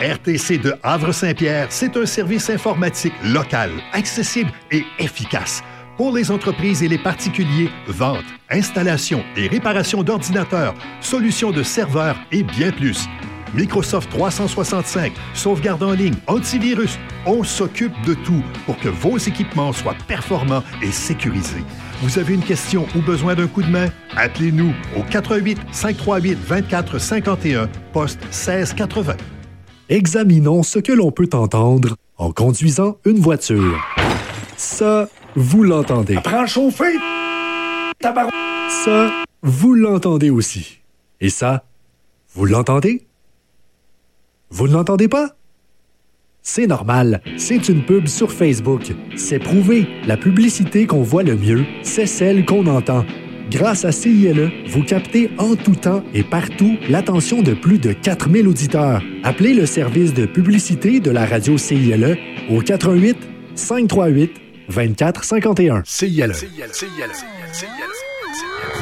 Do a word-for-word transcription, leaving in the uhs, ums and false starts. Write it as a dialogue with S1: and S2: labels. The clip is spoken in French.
S1: R T C de Havre-Saint-Pierre, c'est un service informatique local, accessible et efficace. Pour les entreprises et les particuliers, vente, installation et réparation d'ordinateurs, solutions de serveurs et bien plus. Microsoft trois cent soixante-cinq, sauvegarde en ligne, antivirus, on s'occupe de tout pour que vos équipements soient performants et sécurisés. Vous avez une question ou besoin d'un coup de main? Appelez-nous au quatre un huit, cinq trois huit, deux quatre cinq un, poste seize quatre-vingts.
S2: Examinons ce que l'on peut entendre en conduisant une voiture. Ça, vous l'entendez.
S3: Apprends à chauffer, tabarou...
S2: Ça, vous l'entendez aussi. Et ça, vous l'entendez? Vous ne l'entendez pas? C'est normal, c'est une pub sur Facebook. C'est prouvé, la publicité qu'on voit le mieux, c'est celle qu'on entend. Grâce à C I L E, vous captez en tout temps et partout l'attention de plus de quatre mille auditeurs. Appelez le service de publicité de la radio C I L E au quatre un huit, cinq trois huit, deux quatre cinq un.
S3: C I L E.
S4: C I L E. C I L E. C I L E.